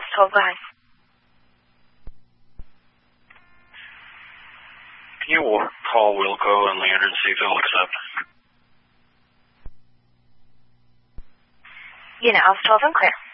Alpha 12, go ahead. Can you call Wilco and Leander and see if they'll accept? Unit Alpha 12, I'm clear.